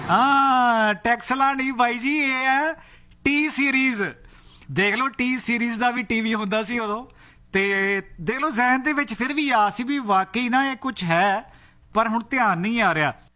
ਹਾਂ ਟੈਕਸਲਾ ਨਹੀਂ ਬਾਈ ਜੀ, ਇਹ ਹੈ ਟੀ ਸੀਰੀਜ਼। ਦੇਖ ਲਓ ਟੀ ਸੀਰੀਜ਼ ਦਾ ਵੀ ਟੀਵੀ ਹੁੰਦਾ ਸੀ ਉਦੋਂ, ਤੇ ਦੇਖ ਲਓ ਜ਼ਹਿਨ ਦੇ ਵਿੱਚ ਫਿਰ ਵੀ ਆ ਸੀ ਵੀ ਵਾਕਈ ਨਾ ਇਹ ਕੁਛ ਹੈ, ਪਰ ਹੁਣ ਧਿਆਨ ਨਹੀਂ ਆ ਰਿਹਾ।